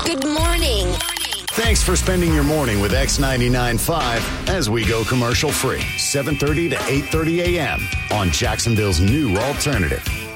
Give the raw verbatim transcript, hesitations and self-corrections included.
Good morning. Thanks for spending your morning with X ninety-nine point five as we go commercial free, seven thirty to eight thirty a.m. on Jacksonville's new alternative.